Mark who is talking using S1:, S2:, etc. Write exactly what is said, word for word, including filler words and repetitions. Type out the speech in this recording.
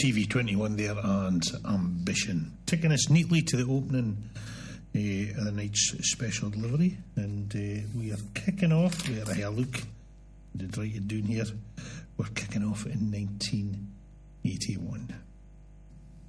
S1: T V twenty-one there and Ambition. Taking us neatly to the opening uh, of the night's special delivery. And uh, we are kicking off, we are a look, I did write it down here, we're kicking off in nineteen eighty-one.